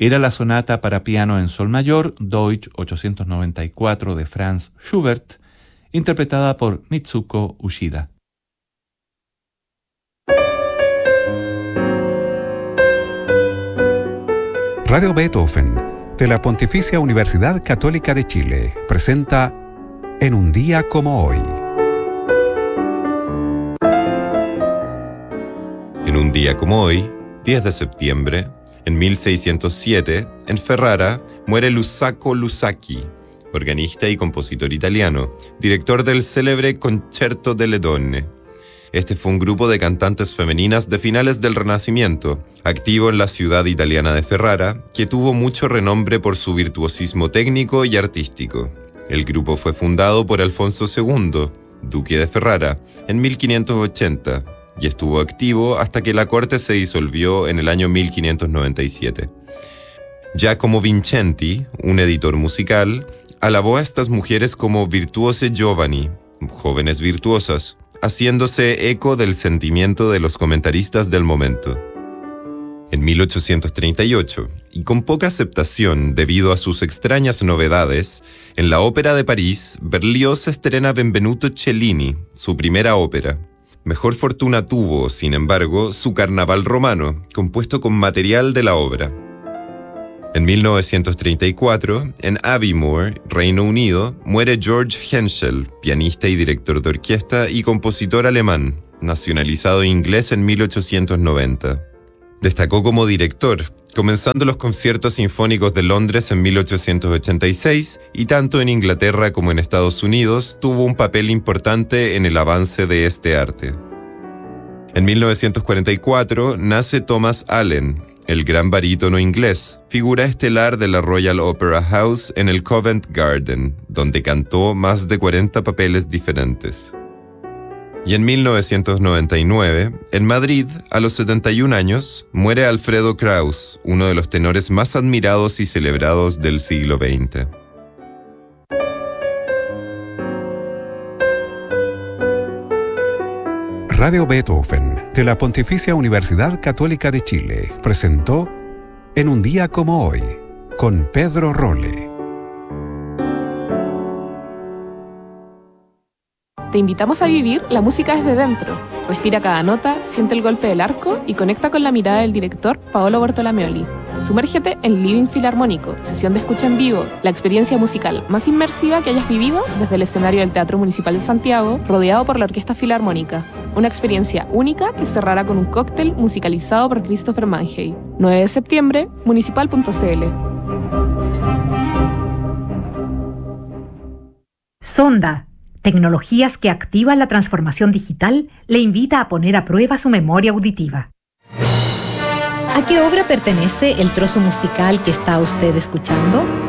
Era la sonata para piano en sol mayor, Deutsch 894 de Franz Schubert, interpretada por Mitsuko Ushida. Radio Beethoven, de la Pontificia Universidad Católica de Chile, presenta En un día como hoy. En un día como hoy, 10 de septiembre, en 1607, en Ferrara, muere Luzzasco Luzzaschi, organista y compositor italiano, director del célebre Concerto delle Donne. Este fue un grupo de cantantes femeninas de finales del Renacimiento, activo en la ciudad italiana de Ferrara, que tuvo mucho renombre por su virtuosismo técnico y artístico. El grupo fue fundado por Alfonso II, duque de Ferrara, en 1580, y estuvo activo hasta que la corte se disolvió en el año 1597. Giacomo Vincenti, un editor musical, alabó a estas mujeres como virtuose giovani, jóvenes virtuosas, haciéndose eco del sentimiento de los comentaristas del momento. En 1838, y con poca aceptación debido a sus extrañas novedades, en la Ópera de París, Berlioz estrena Benvenuto Cellini, su primera ópera. Mejor fortuna tuvo, sin embargo, su Carnaval romano, compuesto con material de la obra. En 1934, en Aviemore, Reino Unido, muere George Henschel, pianista y director de orquesta y compositor alemán, nacionalizado inglés en 1890. Destacó como director, comenzando los conciertos sinfónicos de Londres en 1886 y tanto en Inglaterra como en Estados Unidos tuvo un papel importante en el avance de este arte. En 1944 nace Thomas Allen, el gran barítono inglés, figura estelar de la Royal Opera House en el Covent Garden, donde cantó más de 40 papeles diferentes. Y en 1999, en Madrid, a los 71 años, muere Alfredo Kraus, uno de los tenores más admirados y celebrados del siglo XX. Radio Beethoven, de la Pontificia Universidad Católica de Chile, presentó En un día como hoy, con Pedro Rolle. Te invitamos a vivir la música desde dentro. Respira cada nota, siente el golpe del arco y conecta con la mirada del director Paolo Bortolomeoli. Sumérgete en Living Filarmónico, sesión de escucha en vivo, la experiencia musical más inmersiva que hayas vivido desde el escenario del Teatro Municipal de Santiago, rodeado por la Orquesta Filarmónica. Una experiencia única que cerrará con un cóctel musicalizado por Christopher Mangey. 9 de septiembre, municipal.cl. Sonda, tecnologías que activan la transformación digital, le invita a poner a prueba su memoria auditiva. ¿A qué obra pertenece el trozo musical que está usted escuchando?